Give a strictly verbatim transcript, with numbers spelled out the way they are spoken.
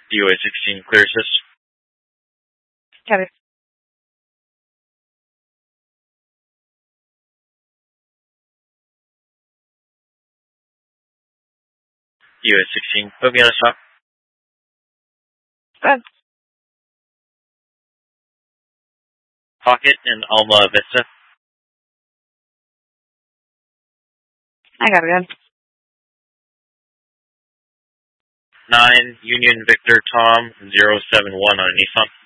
D O A sixteen, clear assist. Copy. D O A sixteen, put me on a stop. Go ahead. Pocket and Alma Vista. I got it. nine Union Victor Tom zero seven one on Nissan.